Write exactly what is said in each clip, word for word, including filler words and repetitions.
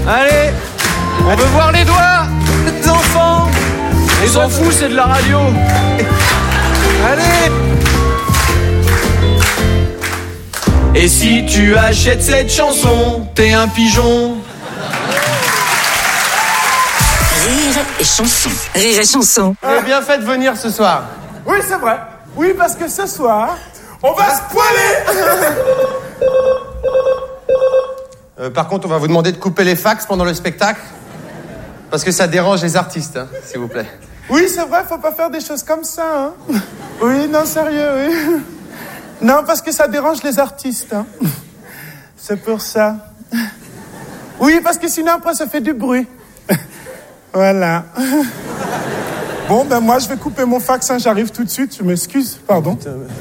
Allez, on veut voir les doigts des enfants. Ils s'en foutent, c'est de la radio. Allez. Et si tu achètes cette chanson, t'es un pigeon. Rire et chanson. Rire et chanson. Vous avez bien fait de venir ce soir. Oui, c'est vrai. Oui, parce que ce soir, on va se poiler. Euh, par contre, on va vous demander de couper les fax pendant le spectacle. Parce que ça dérange les artistes, hein, s'il vous plaît. Oui, c'est vrai, faut pas faire des choses comme ça. Hein. Oui, non, sérieux, oui. Non, parce que ça dérange les artistes. Hein. C'est pour ça. Oui, parce que sinon, après, ça fait du bruit. Voilà. Bon, ben moi, je vais couper mon fax, hein, j'arrive tout de suite, je m'excuse, pardon. Putain, mais...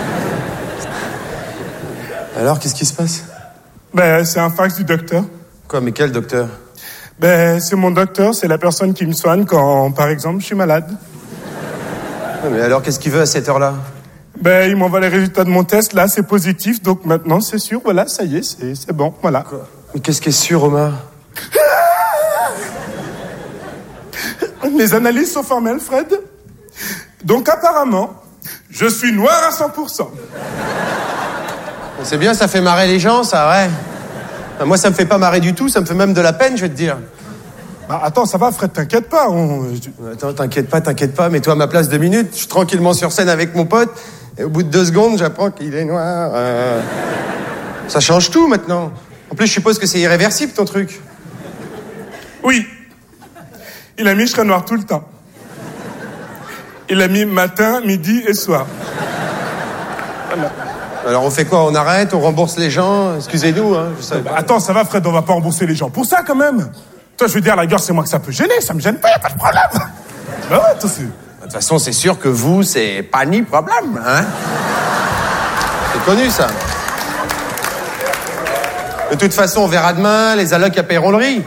Alors, qu'est-ce qui se passe? Ben, c'est un fax du docteur. Quoi, mais quel docteur? Ben, c'est mon docteur, c'est la personne qui me soigne quand, par exemple, je suis malade. Ouais, mais alors, qu'est-ce qu'il veut à cette heure-là? Ben, il m'envoie les résultats de mon test, là, c'est positif, donc maintenant, c'est sûr, voilà, ça y est, c'est, c'est bon, voilà. Quoi? Mais qu'est-ce qui est sûr, Omar? Les analyses sont formelles, Fred. Donc, apparemment, je suis noir à cent pour cent. C'est bien, ça fait marrer les gens, ça, ouais. Enfin, moi, ça me fait pas marrer du tout, ça me fait même de la peine, je vais te dire. Bah, attends, ça va, Fred, t'inquiète pas. On... Attends, t'inquiète pas, t'inquiète pas, mets-toi à ma place deux minutes. Je suis tranquillement sur scène avec mon pote, et au bout de deux secondes, j'apprends qu'il est noir. Euh... Ça change tout, maintenant. En plus, je suppose que c'est irréversible, ton truc. Oui. Il a mis je serai noir tout le temps. Il a mis matin, midi et soir. Voilà. Alors, on fait quoi? On arrête? On rembourse les gens? Excusez-nous, hein, je savais Bah, pas. attends, ça va, Fred, on va pas rembourser les gens. Pour ça, quand même. Toi, je veux dire, à la gueule, c'est moi que ça peut gêner. Ça me gêne pas, y a pas de problème. Bah ouais, toi, c'est... De toute façon, c'est sûr que vous, c'est pas ni problème, hein? C'est connu, ça. De toute façon, on verra demain, les allocs, ils paieront le riz.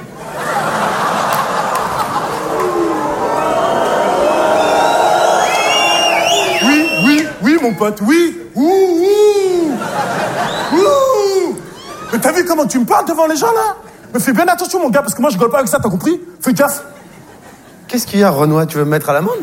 Oui, oui, oui, mon pote, oui. Ouh, ouh. Ouh. Mais t'as vu comment tu me parles devant les gens, là? Mais fais bien attention, mon gars, parce que moi, je rigole pas avec ça, t'as compris? Fais gaffe. Qu'est-ce qu'il y a, Renoir? Tu veux me mettre à l'amende?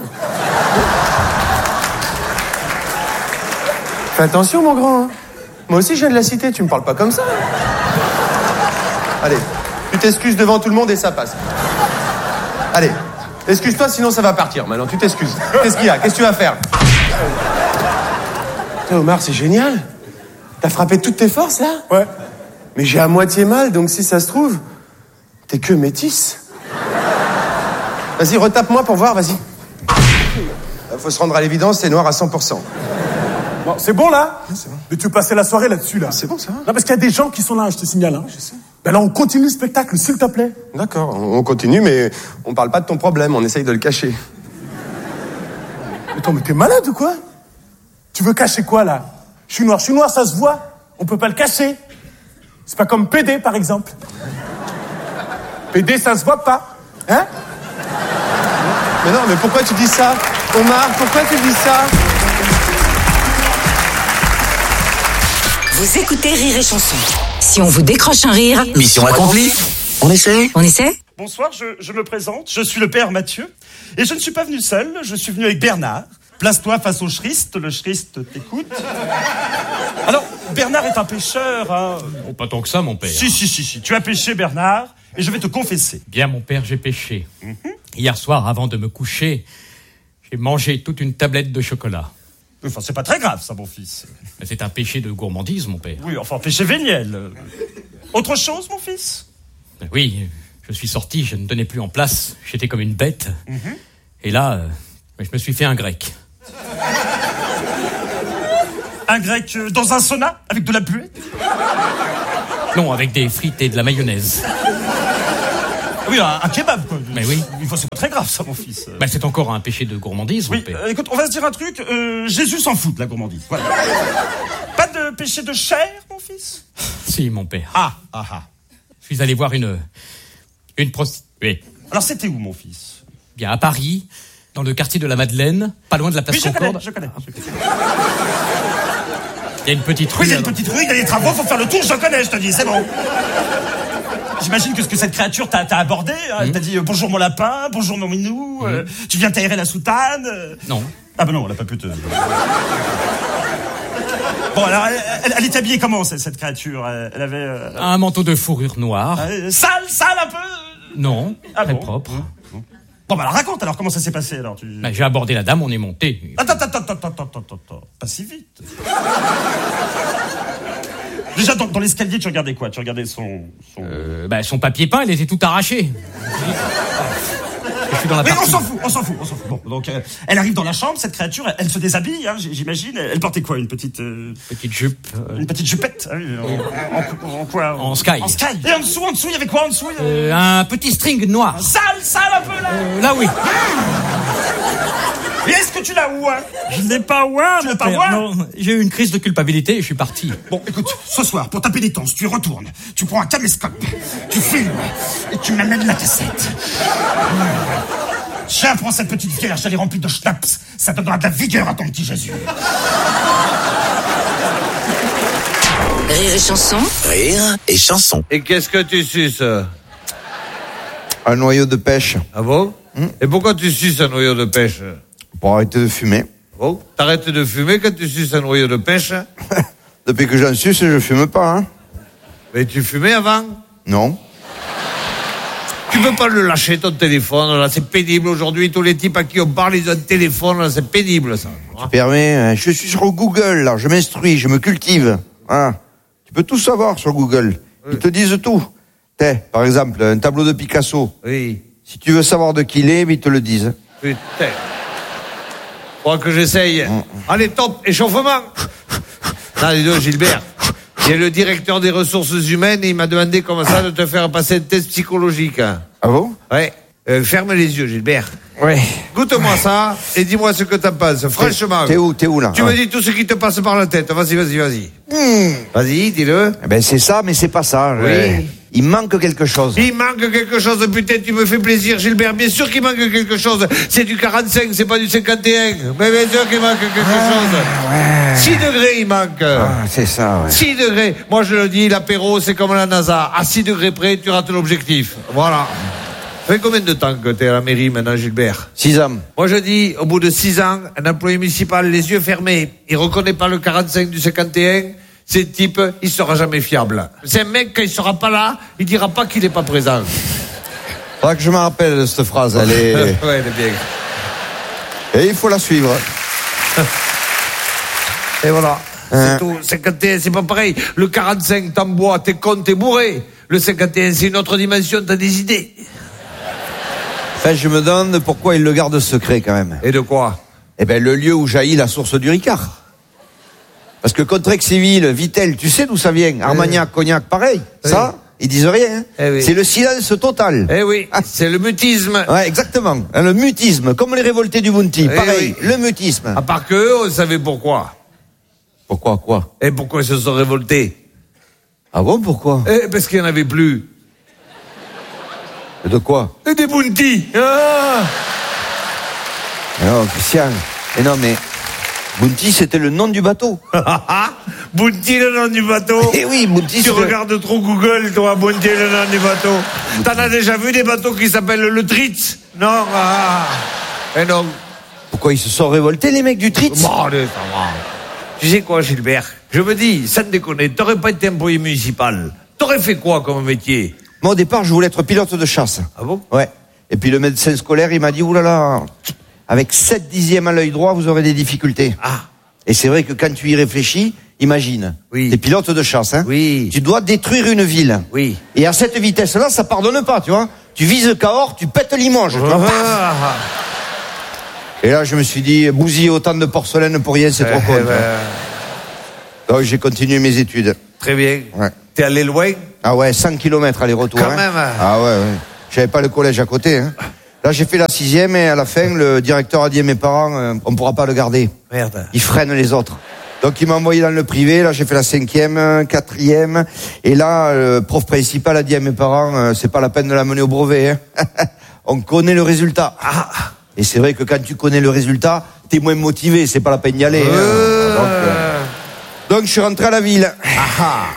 Fais attention, mon grand. Hein. Moi aussi, je viens de la cité, tu me parles pas comme ça. Allez, tu t'excuses devant tout le monde et ça passe. Allez, excuse-toi, sinon ça va partir. Maintenant, tu t'excuses. Qu'est-ce qu'il y a? Qu'est-ce que tu vas faire? Putain, Omar, c'est génial. T'as frappé toutes tes forces, là? Ouais. Mais j'ai à moitié mal, donc si ça se trouve, t'es que métisse. Vas-y, retape-moi pour voir, vas-y. Faut se rendre à l'évidence, c'est noir à cent pour cent. Bon, c'est bon, là? C'est bon. Mais tu veux passer la soirée là-dessus, là? C'est bon, ça va. Non, parce qu'il y a des gens qui sont là, je te signale, hein. Je sais. Ben là, on continue le spectacle, s'il te plaît. D'accord, on continue, mais on parle pas de ton problème, on essaye de le cacher. Attends, mais t'es malade ou quoi? Tu veux cacher quoi, là? Je suis noir, je suis noir, ça se voit. On peut pas le cacher. C'est pas comme P D, par exemple. P D, ça se voit pas. Hein? Mais non, mais pourquoi tu dis ça? Omar, pourquoi tu dis ça? Vous écoutez Rire et Chanson. Si on vous décroche un rire... Mission accomplie. On essaie? On essaie? Bonsoir, je, je me présente, je suis le père Mathieu. Et je ne suis pas venu seul, je suis venu avec Bernard. Place-toi face au Christ, le Christ t'écoute. Alors, Bernard est un pécheur, hein. Oh, pas tant que ça, mon père. Si, si, si, si. Tu as péché, Bernard, et je vais te confesser. Bien, mon père, j'ai péché. Mm-hmm. Hier soir, avant de me coucher, j'ai mangé toute une tablette de chocolat. Enfin, c'est pas très grave, ça, mon fils. Mais c'est un péché de gourmandise, mon père. Oui, enfin, péché véniel. Autre chose, mon fils? Ben oui, je suis sorti, je ne tenais plus en place. J'étais comme une bête. Mm-hmm. Et là, euh, je me suis fait un grec. Un grec euh, dans un sauna, avec de la buée? Non, avec des frites et de la mayonnaise. Oui, un, un kebab, quoi. Mais oui. Enfin, c'est pas très grave, ça, mon fils. Ben, c'est encore un péché de gourmandise, mon Oui, père. euh, écoute, on va se dire un truc. Euh, Jésus s'en fout de la gourmandise. Voilà. Pas de péché de chair, mon fils? Si, mon père. Ah, ah, ah. Je suis allé voir une... une prostituée. Alors, c'était où, mon fils? Bien, à Paris, dans le quartier de la Madeleine, pas loin de la place Oui, je connais, Concorde. je connais. je connais. Il y a une petite rue. Oui, il y a une alors. petite rue, il y a des travaux, faut faire le tour, je connais, je te dis, c'est bon. j'imagine que ce que cette créature t'a, t'a abordé, hein, elle Mmh. t'a dit euh, bonjour mon lapin, bonjour mon minou, mmh. euh, tu viens t'aérer la soutane. euh. Non. Ah ben non, elle a pas pu te... Bon, alors, elle, elle, elle est habillée comment, cette, cette créature? Elle, elle avait... Euh... Un manteau de fourrure noire. Euh, sale, sale un peu? Non, Ah très bon propre. Bon, bah alors raconte alors comment ça s'est passé alors. Tu... Bah, j'ai abordé la dame, on est monté. Attends, attends, attends, attends, attends, attends, attends, pas si vite. Déjà, dans, dans l'escalier, tu regardais quoi? Tu regardais son... son... Euh, bah, son papier peint, il était tout arraché. Je suis dans la Mais on partie. s'en fout, on s'en fout, on s'en fout. Bon, donc, euh, elle arrive dans la chambre, cette créature, elle, elle se déshabille, hein, j'imagine. Elle portait quoi? Une petite... Euh... Petite jupe. Euh, Une petite jupette hein, en, en, en, en quoi? En sky. En sky. Et en dessous, en dessous, il y avait quoi en dessous? euh, un petit string noir. Sale, sale un peu là. Euh, là, oui. Et est-ce que tu l'as ouin? Je n'ai pas ouin, Tu mon l'as pas père. ouin? Non, j'ai eu une crise de culpabilité et je suis parti. Bon, écoute, ce soir, pour ta pénitence, tu y retournes, tu prends un caméscope, tu filmes, et tu m'amènes la cassette. Tiens, prends cette petite vierge, elle est remplie de schnapps, ça donnera de la vigueur à ton petit Jésus. Rire et chanson. Rire et chanson. Et qu'est-ce que tu suces? Un noyau de pêche Ah bon? Et pourquoi tu suces un noyau de pêche? pour arrêter de fumer. Bon, t'arrêtes de fumer quand tu suces un noyau de pêche? Depuis que j'en suce, je fume pas, hein. Mais tu fumais avant? Non. Tu peux pas le lâcher ton téléphone, là, c'est pénible aujourd'hui, tous les types à qui on parle, ils ont un téléphone, là, c'est pénible, ça. Tu permets, hein, je suis sur Google, là, je m'instruis, je me cultive. Hein. Tu peux tout savoir sur Google. Ils te disent tout. T'es, par exemple, un tableau de Picasso. Oui. Si tu veux savoir de qui il est, ils te le disent. Putain. Faut que j'essaye. Allez, top, échauffement. Non, dis donc, Gilbert. Il y a le directeur des ressources humaines et il m'a demandé comment ça de te faire passer un test psychologique. Ah bon? Ouais. Euh, ferme les yeux, Gilbert. Ouais. Goûte-moi ça et dis-moi ce que t'en penses. Franchement. T'es où, t'es où, là? Tu Ah. me dis tout ce qui te passe par la tête. Vas-y, vas-y, vas-y. Mmh. Vas-y, dis-le. Eh ben, c'est ça, mais c'est pas ça. Oui. Ouais. Il manque quelque chose. Il manque quelque chose, putain, tu me fais plaisir, Gilbert. Bien sûr qu'il manque quelque chose. C'est du quarante-cinq, c'est pas du cinquante et un. Mais bien sûr qu'il manque quelque chose. Ouais. six degrés, il manque. Ah, c'est ça, ouais. six degrés. Moi, je le dis, l'apéro, c'est comme la NASA. À six degrés près, tu rates l'objectif. Voilà. Ça fait combien de temps que t'es à la mairie maintenant, Gilbert? Six ans. Moi, je dis, au bout de six ans, un employé municipal, les yeux fermés, il reconnaît pas le quarante-cinq du cinquante et un. C'est type, il sera jamais fiable. C'est un mec, quand il sera pas là, il dira pas qu'il est pas présent. Faudra que je me rappelle de cette phrase, elle est... Ouais, elle est bien. Et il faut la suivre. Et voilà. Hein. C'est tout. cinquante et un, c'est pas pareil. Le quarante-cinq, t'en bois, t'es con, t'es bourré. Le cinquante et un, c'est une autre dimension, t'as des idées. Enfin, je me demande pourquoi il le garde secret, quand même. Et de quoi? Eh ben, le lieu où jaillit la source du Ricard. Parce que Contrexéville, Vittel, tu sais d'où ça vient? Armagnac, Cognac, pareil. Oui. Ça, ils disent rien. Hein. Eh oui. C'est le silence total. Eh oui, c'est le mutisme. Ouais, exactement. Hein, Le mutisme, comme les révoltés du Bounty. Eh Pareil, oui. le mutisme. À part que eux, on savait pourquoi. Pourquoi, quoi? Et pourquoi ils se sont révoltés? Ah bon, pourquoi? Eh, parce qu'il n'y en avait plus. De quoi? Et des bounty. Ah Non, Christian. Et non, mais... Bounty, c'était le nom du bateau. Bounty, le nom du bateau. Eh oui, Bounty, Tu c'est... regardes trop Google, toi, Bounty, le nom du bateau. T'en as déjà vu des bateaux qui s'appellent le Tritz? Non, ah. Eh non. Pourquoi ils se sont révoltés, les mecs du Tritz? Bon, allez, ça va. Tu sais quoi, Gilbert? Je me dis, sans déconner, t'aurais pas été employé municipal. T'aurais fait quoi comme métier? Moi, au départ, je voulais être pilote de chasse. Ah bon? Ouais. Et puis le médecin scolaire, il m'a dit, oulala, avec sept dixièmes à l'œil droit, vous aurez des difficultés. Ah. Et c'est vrai que quand tu y réfléchis, imagine. Oui. T'es pilote de chasse, hein. Oui. Tu dois détruire une ville. Oui. Et à cette vitesse-là, ça pardonne pas, tu vois. Tu vises Cahors, tu pètes Limoges. tu vois. Ah. Et là, je me suis dit, bousiller autant de porcelaine pour rien, c'est trop Eh con. ben, tu vois. Donc j'ai continué mes études. très bien. Ouais. T'es allé loin? Ah ouais, cent kilomètres aller-retour. Quand hein. même, hein. Ah ouais, ouais. J'avais pas le collège à côté. Hein. Là, j'ai fait la sixième et à la fin, le directeur a dit à mes parents, euh, on pourra pas le garder. Merde. Il freine les autres. Donc il m'a envoyé dans le privé. Là, j'ai fait la cinquième, euh, quatrième. Et là, le prof principal a dit à mes parents, euh, c'est pas la peine de l'amener au brevet. Hein. On connaît le résultat. Ah. Et c'est vrai que quand tu connais le résultat, t'es moins motivé. C'est pas la peine d'y aller. Euh... Hein. Donc, euh, donc, je suis rentré à la ville. Ah. Ouais.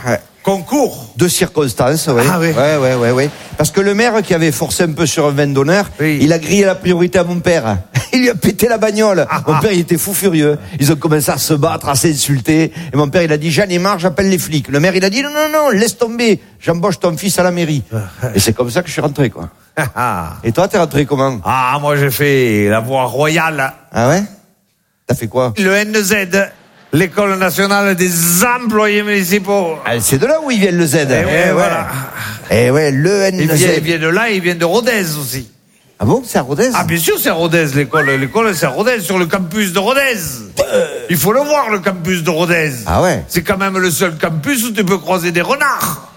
concours de circonstances, ouais. Ah oui. Ouais, ouais, ouais, ouais. Parce que le maire qui avait forcé un peu sur un vin d'honneur, Oui. il a grillé la priorité à mon père. Il lui a pété la bagnole. Ah, mon ah. père, il était fou furieux. Ils ont commencé à se battre, à s'insulter. Et mon père, il a dit, j'en ai marre, j'appelle les flics. Le maire, il a dit, non, non, non, laisse tomber. J'embauche ton fils à la mairie. Et c'est comme ça que je suis rentré, quoi. Et toi, t'es rentré comment? Ah, moi j'ai fait la voie royale. Ah ouais? T'as fait quoi? Le N Z, l'École nationale des employés municipaux. Ah, c'est de là où il vient le Z. Eh ouais, voilà. Eh ouais, le N Z. Il vient, il vient de là, il vient de Rodez aussi. Ah bon, c'est à Rodez? Ah, bien sûr, c'est à Rodez, l'école. L'école, c'est à Rodez, sur le campus de Rodez. Il faut le voir, le campus de Rodez. Ah ouais? C'est quand même le seul campus où tu peux croiser des renards.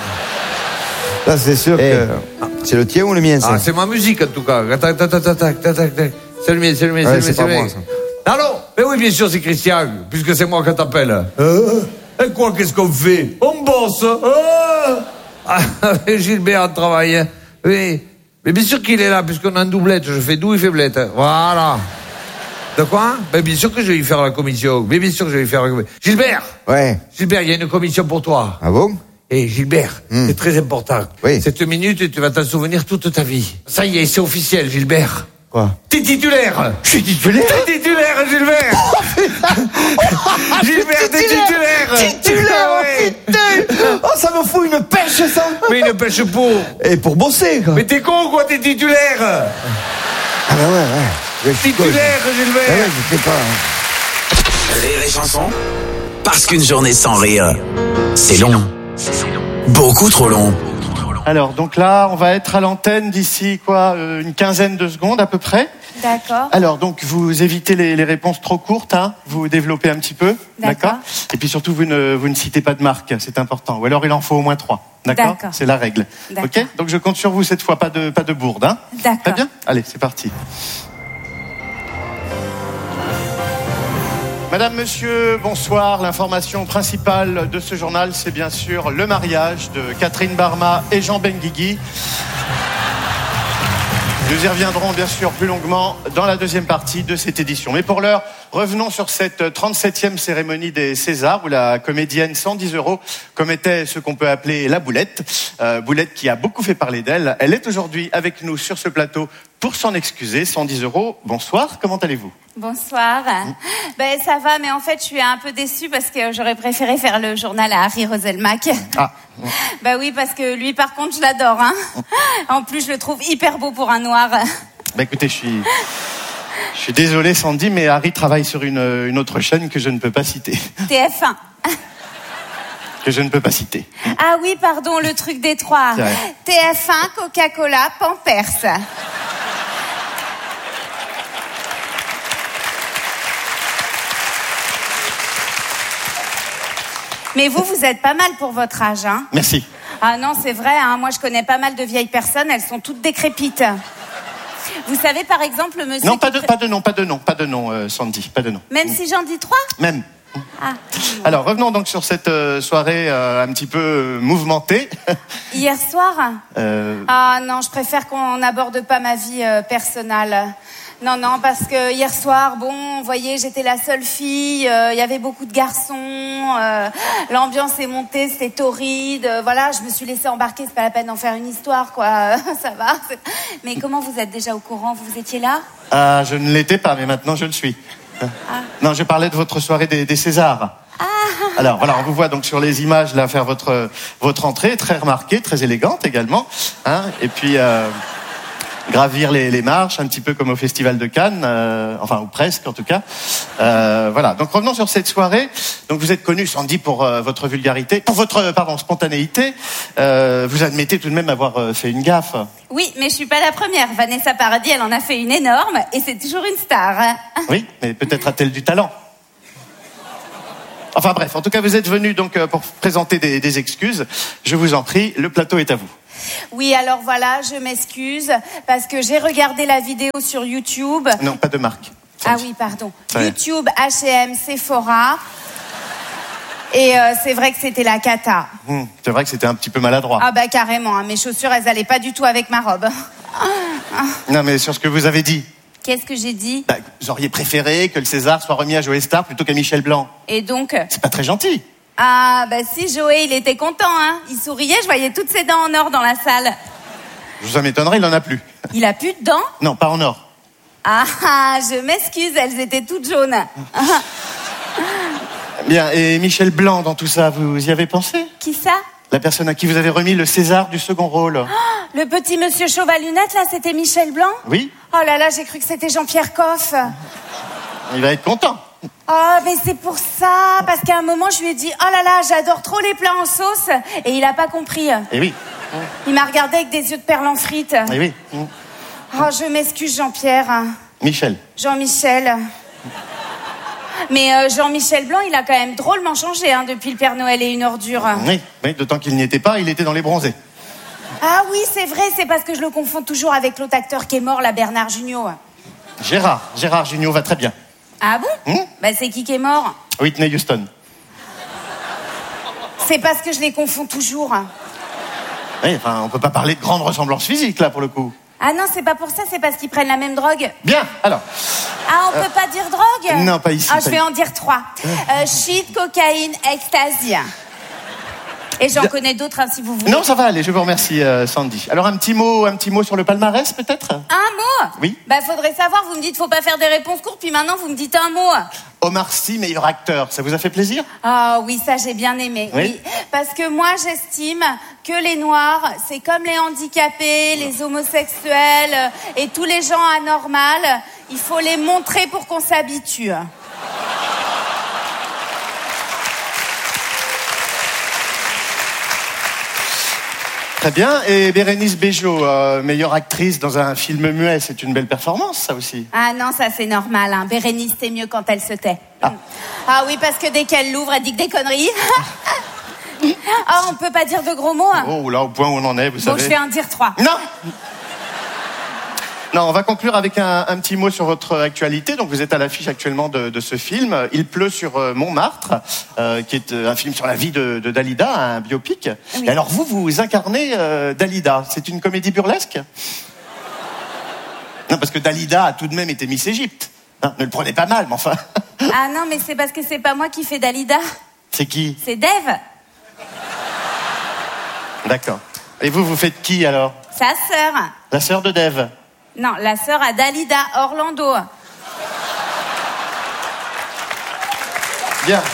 Là, c'est sûr Eh. que... C'est le tien ou le mien, ça? Ah, c'est ma musique, en tout cas. Tac, tac, tac, tac, tac, tac, tac. C'est le mien, c'est le mien, Ouais, c'est le mien, c'est pas le mien. moi, ça. Allô? Mais oui, bien sûr, c'est Christian, puisque c'est moi qui t'appelle. Euh, et quoi, qu'est-ce qu'on fait? On bosse. Euh. Ah, Gilbert en travail. Hein. Oui. Mais bien sûr qu'il est là, puisqu'on a un doublette. Je fais doux et faiblette. Voilà. De quoi? Ben, bien sûr que je vais y faire la commission. Mais bien sûr que je vais y faire la commission. Gilbert! Ouais. Gilbert, il y a une commission pour toi. Ah bon? Eh, Gilbert, Hmm. c'est très important. Oui. Cette minute, tu vas t'en souvenir toute ta vie. Ça y est, c'est officiel, Gilbert. Quoi? T'es titulaire. Je suis titulaire? T'es titulaire, Gilbert. Gilbert, t'es titulaire. Titulaire, Ah ouais. putain! Oh, ça me fout une pêche, ça! Mais une pêche pour. Et pour bosser, quoi. Mais t'es con, quoi, t'es titulaire. Ah bah ouais, ouais. Ouais, je suis con, Titulaire, je- Ah ouais, Gilbert. je sais pas. Rire et chanson. Parce qu'une journée sans rire, c'est long. Beaucoup trop long. Alors, donc là, on va être à l'antenne d'ici, quoi, euh, une quinzaine de secondes à peu près. D'accord. Alors, donc, vous évitez les, les réponses trop courtes, hein. Vous développez un petit peu. D'accord. Et puis surtout, vous ne, vous ne citez pas de marque, c'est important. Ou alors, il en faut au moins trois. D'accord. D'accord. C'est la règle. D'accord. Ok. Donc, je compte sur vous cette fois, pas de, pas de bourde, hein. D'accord. Très bien. Allez, c'est parti. Madame, monsieur, bonsoir. L'information principale de ce journal, c'est bien sûr le mariage de Catherine Barma et Jean Benguigui. Nous y reviendrons bien sûr plus longuement dans la deuxième partie de cette édition. Mais pour l'heure, revenons sur cette trente-septième cérémonie des Césars où la comédienne cent dix euros commettait ce qu'on peut appeler la boulette. Euh, boulette qui a beaucoup fait parler d'elle. Elle est aujourd'hui avec nous sur ce plateau pour s'en excuser. cent dix euros, bonsoir, comment allez-vous ? Bonsoir. Ben ça va, mais en fait je suis un peu déçue parce que j'aurais préféré faire le journal à Harry Roselmack. Ah. Bah oui, parce que lui par contre je l'adore. Hein. En plus je le trouve hyper beau pour un noir. Bah écoutez, je suis, je suis désolé Sandy, mais Harry travaille sur une, une autre chaîne que je ne peux pas citer. T F un. Que je ne peux pas citer. Ah oui, pardon, le truc des trois. C'est vrai. T F un, Coca-Cola, Pampers. Mais vous, vous êtes pas mal pour votre âge, hein? Merci. Ah non, c'est vrai, hein, moi je connais pas mal de vieilles personnes, elles sont toutes décrépites. Vous savez, par exemple, le monsieur... Non, qui pas de, pré- pas de nom, pas de nom, pas de nom, euh, Sandy, pas de nom. Même si j'en dis trois? Même. Ah. Alors, revenons donc sur cette euh, soirée euh, un petit peu euh, mouvementée. Hier soir? Euh, Ah non, je préfère qu'on n'aborde pas ma vie euh, personnelle. Non, non, parce que hier soir, bon, vous voyez, j'étais la seule fille, euh, il y avait beaucoup de garçons, euh, l'ambiance est montée, c'était torride, euh, voilà, je me suis laissée embarquer, c'est pas la peine d'en faire une histoire, quoi, ça va. c'est- Mais comment vous êtes déjà au courant? Vous étiez là? ah, je ne l'étais pas, mais maintenant je le suis. Non, je parlais de votre soirée des, des Césars. Alors voilà, on vous voit donc sur les images là faire votre votre entrée, très remarquée, très élégante également, hein. Et puis euh, gravir les, les marches, un petit peu comme au Festival de Cannes, euh, enfin ou presque en tout cas. Euh, voilà. Donc revenons sur cette soirée. Donc vous êtes connu, Sandy, pour euh, votre vulgarité, pour votre pardon spontanéité. Euh, vous admettez tout de même avoir euh, fait une gaffe. Oui, mais je suis pas la première. Vanessa Paradis, elle en a fait une énorme, et c'est toujours une star. hein. Oui, mais peut-être a-t-elle du talent. Enfin bref, en tout cas, vous êtes venu donc euh, pour présenter des, des excuses. Je vous en prie, le plateau est à vous. Oui, alors voilà, je m'excuse, parce que j'ai regardé la vidéo sur YouTube. Non, pas de marque. Ah oui, pardon. Ouais. YouTube, H et M, Sephora. Et euh, c'est vrai que c'était la cata. Hmm, c'est vrai que c'était un petit peu maladroit. Ah bah carrément, hein, mes chaussures, elles allaient pas du tout avec ma robe. Non, mais sur ce que vous avez dit, Qu'est-ce que j'ai dit? bah, vous auriez préféré que le César soit remis à Joe Star plutôt qu'à Michel Blanc. Et donc, C'est pas très gentil. Ah, bah si, Joey, il était content, hein. Il souriait, je voyais toutes ses dents en or dans la salle. Ça m'étonnerait, il en a plus. Il a plus de dents? Non, pas en or. Ah, ah, je m'excuse, elles étaient toutes jaunes. Bien, et Michel Blanc dans tout ça, vous y avez pensé? Qui ça? La personne à qui vous avez remis le César du second rôle. Oh, le petit monsieur chauve à lunettes, là, c'était Michel Blanc? Oui. Oh là là, j'ai cru que c'était Jean-Pierre Coff. Il va être content. Oh, mais c'est pour ça, parce qu'à un moment, je lui ai dit, oh là là, j'adore trop les plats en sauce, et il a pas compris. Eh oui. Il m'a regardé avec des yeux de perles en frites. Eh oui. Oh, je m'excuse, Jean-Pierre. Michel. Jean-Michel. Mais euh, Jean-Michel Blanc, il a quand même drôlement changé hein, depuis le Père Noël et une ordure. Oui, oui, d'autant qu'il n'y était pas, il était dans les bronzés. Ah oui, c'est vrai, c'est parce que je le confonds toujours avec l'autre acteur qui est mort, là, Bernard Jugnot. Gérard, Gérard Jugnot va très bien. Ah bon? Mmh. Bah c'est qui qui est mort? Whitney Houston. C'est parce que je les confonds toujours. Oui, enfin, on peut pas parler de grande ressemblance physique, là, pour le coup. Ah non, c'est pas pour ça, c'est parce qu'ils prennent la même drogue. Bien, alors. Ah, on euh... peut pas dire drogue? Non, pas ici. Ah, pas je vais ici. en dire trois. Euh, shit, cocaïne, ecstasy. Et j'en connais d'autres, hein, si vous voulez. Non, ça va aller, je vous remercie, euh, Sandy. Alors, un petit mot, un petit mot sur le palmarès, peut-être? Un mot? Oui. Bah, faudrait savoir, vous me dites, faut pas faire des réponses courtes, puis maintenant, vous me dites un mot. Omar Sy, meilleur acteur, ça vous a fait plaisir? Ah oui, ça j'ai bien aimé, oui. Oui. Parce que moi j'estime que les Noirs, c'est comme les handicapés, les homosexuels euh, et tous les gens anormaux. Il faut les montrer pour qu'on s'habitue. Très bien. Et Bérénice Bejo, euh, meilleure actrice dans un film muet, c'est une belle performance, ça aussi. Ah non, ça c'est normal, hein. Bérénice, c'est mieux quand elle se tait. Ah. Ah oui, parce que dès qu'elle l'ouvre, elle dit que des conneries. Ah, on peut pas dire de gros mots, hein. Oh là, au point où on en est, vous Bon, savez. je vais en dire trois. Non. Non, on va conclure avec un, un petit mot sur votre actualité. Donc, vous êtes à l'affiche actuellement de, de ce film. Il pleut sur euh, Montmartre, euh, qui est euh, un film sur la vie de, de Dalida, un biopic. Oui. Et alors, vous, vous incarnez euh, Dalida. C'est une comédie burlesque? Non, parce que Dalida a tout de même été Miss Égypte. Hein, ne le prenez pas mal, mais enfin. Ah non, mais c'est parce que c'est pas moi qui fais Dalida. C'est qui? C'est Dave. D'accord. Et vous, vous faites qui alors? Sa sœur. La sœur de Dave? Non, la sœur à Dalida, Orlando. Bien.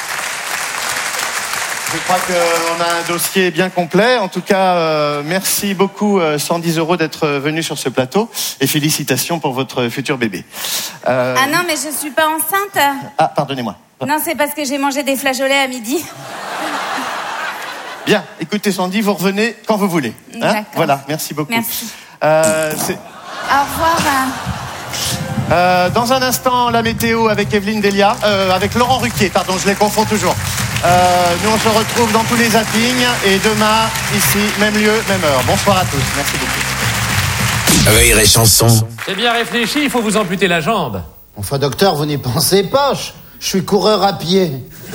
Je crois qu'on a un dossier bien complet. En tout cas, euh, merci beaucoup, euh, cent dix euros, d'être venu sur ce plateau. Et félicitations pour votre futur bébé. Euh... Ah non, mais je suis pas enceinte. Ah, pardonnez-moi. Non, c'est parce que j'ai mangé des flageolets à midi. Bien, écoutez Sandy, vous revenez quand vous voulez. Hein? D'accord. Voilà, merci beaucoup. Merci. Euh, c'est... Au revoir. Euh, dans un instant, la météo avec Evelyne Delia, euh, avec Laurent Ruquier, pardon, je les confonds toujours. Euh, nous, on se retrouve dans tous les zappings et demain, ici, même lieu, même heure. Bonsoir à tous, merci beaucoup. Rire et chanson. C'est bien réfléchi, il faut vous amputer la jambe. Enfin, docteur, vous n'y pensez pas. Je, je suis coureur à pied.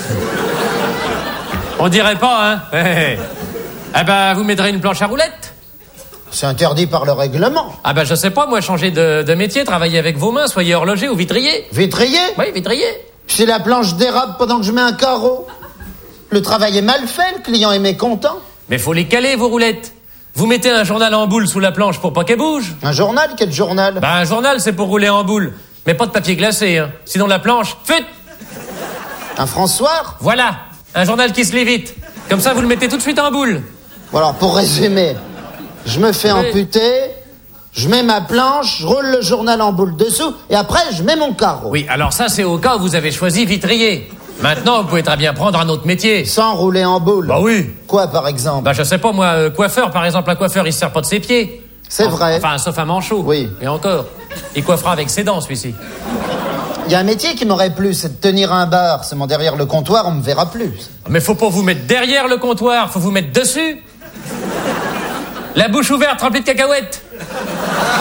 On dirait pas, hein? Eh, eh ben, vous m'aiderez une planche à roulettes? C'est interdit par le règlement. Ah ben, je sais pas, moi, changer de, de métier, travailler avec vos mains, soyez horloger ou vitrier. Vitrier? Oui, vitrier. Si la planche dérape pendant que je mets un carreau. Le travail est mal fait, le client est mécontent. Mais faut les caler, vos roulettes. Vous mettez un journal en boule sous la planche pour pas qu'elle bouge. Un journal? Quel journal? Ben, un journal, c'est pour rouler en boule. Mais pas de papier glacé, hein. Sinon la planche, fut. Un François? Voilà, un journal qui se lit vite. Comme ça, vous le mettez tout de suite en boule. Bon alors, pour résumer, je me fais Oui. amputer, je mets ma planche, je roule le journal en boule dessous, et après, je mets mon carreau. Oui, alors ça, c'est au cas où vous avez choisi vitrier. Maintenant, vous pouvez très bien prendre un autre métier. Sans rouler en boule. Bah oui. Quoi, par exemple? Bah, je sais pas, moi, euh, coiffeur, par exemple, un coiffeur, il se sert pas de ses pieds. C'est Enfin- vrai. Enfin, sauf un manchot. Oui. Et encore. Il coiffera avec ses dents, celui-ci. Il y a un métier qui m'aurait plu, c'est de tenir un bar. Seulement derrière le comptoir, on me verra plus. Mais faut pas vous mettre derrière le comptoir, faut vous mettre dessus. La bouche ouverte, remplie de cacahuètes.